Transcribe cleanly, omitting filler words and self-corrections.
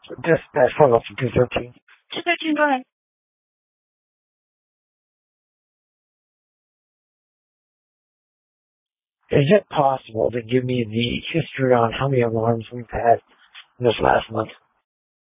Dispatch 40213. 213, go ahead. Is it possible to give me the history on how many alarms we've had in this last month?